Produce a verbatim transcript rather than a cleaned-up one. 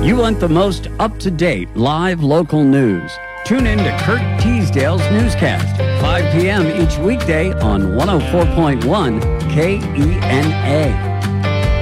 You want the most up-to-date live local news? Tune in to Kurt Teasdale's newscast, five p.m. each weekday on one oh four point one K E N A.